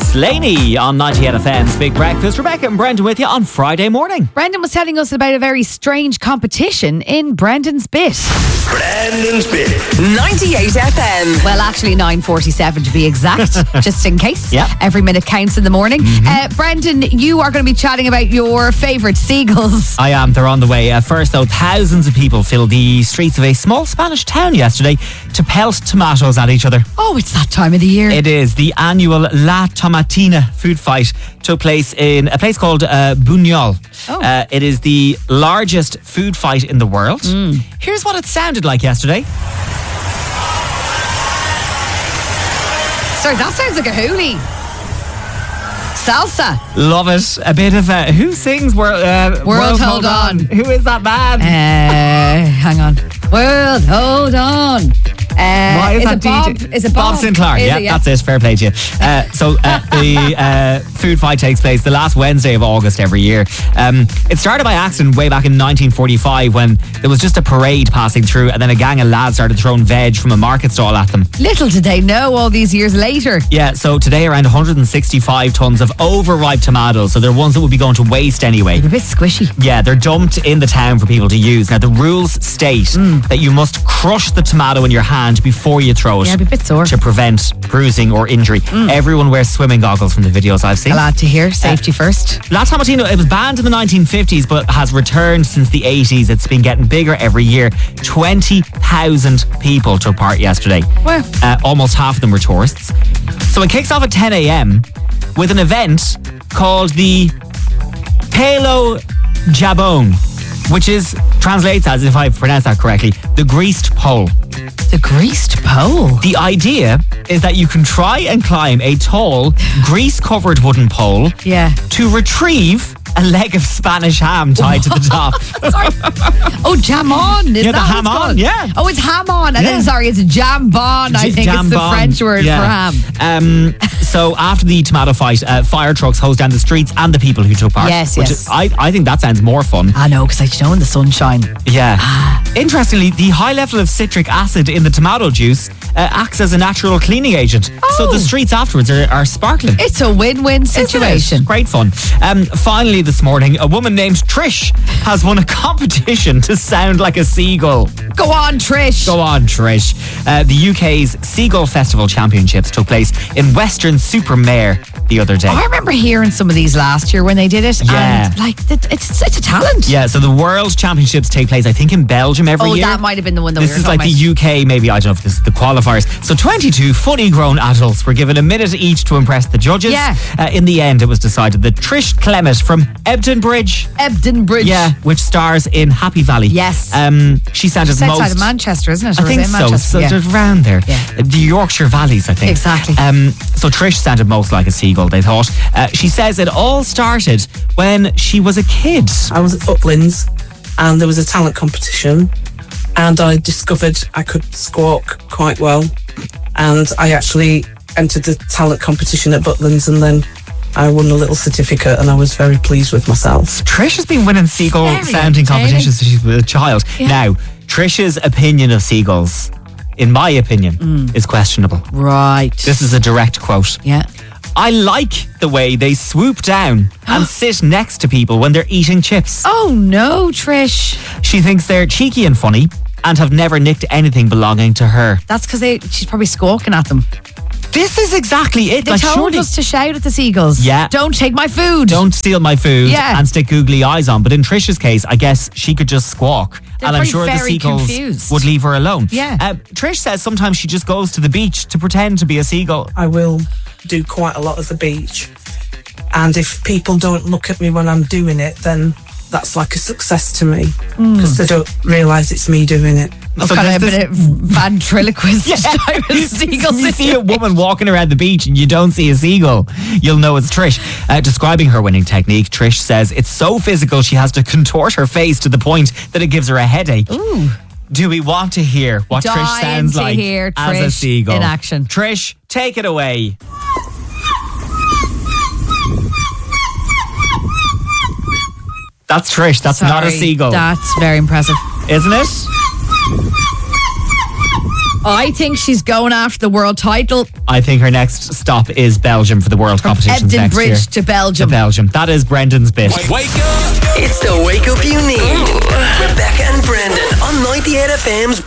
Slaney on 98 FM's Big Breakfast. Rebecca and Brendan with you on Friday morning. Brendan was telling us about a very strange competition in Brendan's Bit. Brendan's Bit. 98 FM. Well, actually 9:47 to be exact, just in case. Yeah. Every minute counts in the morning. Brendan, you are going to be chatting about your favourite seagulls. I am. They're on the way. First, though, thousands of people filled the streets of a small Spanish town yesterday to pelt tomatoes at each other. Oh, it's that time of the year. It is. The annual La Tomatina food fight took place in a place called Buñol. Oh. It is the largest food fight in the world. Here's what it sounded like yesterday. Sorry, that sounds like a hoolie. Salsa. Love it. A bit of who sings World Hold On? Who is that man? Hang on. World, hold on. Why is that DJ? Is it Bob Sinclair? Is Yeah, it? that's it. Fair play to you. The food fight takes place the last Wednesday of August every year. It started by accident way back in 1945 when there was just a parade passing through, and then a gang of lads started throwing veg from a market stall at them. Little did they know all these years later. Yeah, so today around 165 tons of overripe tomatoes, so they're ones that would be going to waste anyway. They're a bit squishy. Yeah, they're dumped in the town for people to use. Now, the rules state that you must crush the tomato in your hand before you throw it. Yeah, it'd be a bit sore. To prevent bruising or injury. Everyone wears swimming goggles from the videos I've seen. Glad to hear. Safety first. La Tomatina, it was banned in the 1950s but has returned since the 80s. It's been getting bigger every year. 20,000 people took part yesterday. Wow. Almost half of them were tourists. So it kicks off at 10 a.m. with an event called the Pelo Jabón, which translates as, if I pronounce that correctly, the greased pole. The greased pole. The idea is that you can try and climb a tall, grease-covered wooden pole to retrieve a leg of Spanish ham tied to the top. Oh, jamon. Is Yeah, the that ham what it's on, called? yeah. Oh, it's ham on. And Yeah. then, sorry, it's jambon. I think it's the Jambon. French word Yeah. for ham. So after the tomato fight, fire trucks hosed down the streets and the people who took part. Yes, which yes. is- I think that sounds more fun. I know, because in the sunshine. Yeah. Interestingly, the high level of citric acid in the tomato juice acts as a natural cleaning agent. So Oh. the streets afterwards are sparkling. It's a win-win Isn't it? situation. Great fun. Finally this morning, a woman named Trish has won a competition to sound like a seagull. Go on, Trish. Go on, Trish. The UK's Seagull Festival Championships took place in Weston-super-Mare the other day. I remember hearing some of these last year when they did it. Yeah. And it's a talent. Yeah, so the World Championships take place, I think, in Belgium every year. Oh, that might have been the one that This we were is like talking the UK, maybe, I don't know if this is the qualifiers. So 22 fully grown adults were given a minute each to impress the judges. Yeah. In the end, it was decided that Trish Clement from Ebden Bridge, Ebden Bridge. yeah, which stars in Happy Valley. Yes. She sounded It's most... outside of Manchester, isn't it? I Or is think it in so. Manchester? So Yeah. they're around there. Yeah. The Yorkshire Valleys, I think. Exactly. So Trish sounded most like a seagull, they thought. She says it all started when she was a kid. I was at Uplands and there was a talent competition and I discovered I could squawk quite well, and I actually entered the talent competition at Butlins, and then I won a little certificate and I was very pleased with myself. Trish has been winning seagull Very sounding competitions since she was a child. Yeah. Now, Trish's opinion of seagulls, in my opinion, is questionable. Right. This is a direct quote. Yeah. I like the way they swoop down and sit next to people when they're eating chips. Oh, no, Trish. She thinks they're cheeky and funny and have never nicked anything belonging to her. That's because she's probably squawking at them. This is exactly it. They like, told surely, us to shout at the seagulls. Yeah. Don't take my food. don't steal my food Yeah. and stick googly eyes on. But in Trish's case, I guess she could just squawk. They're and I'm probably sure the very seagulls confused. would leave her alone. Yeah. Trish says sometimes she just goes to the beach to pretend to be a seagull. I will do quite a lot of the beach, and if people don't look at me when I'm doing it, then that's like a success to me, because they don't realise it's me doing it. So Kind of there's a bit of ventriloquist type of seagull you see a situation. woman walking around the beach and you don't see a seagull, you'll know it's Trish. Describing her winning technique, Trish says it's so physical she has to contort her face to the point that it gives her a headache. Ooh. Do we want to hear what Trish Dying sounds to like hear as a Trish seagull? in action. Trish, take it away. That's Trish. That's not a Sorry, seagull. That's very impressive. Isn't it? I think she's going after the world title. I think her next stop is Belgium for the world competitions Ebden next year. Bridge to Belgium. That is Brendan's bit. Wake up! It's the wake up you need. Rebecca and Brendan on 98 FM's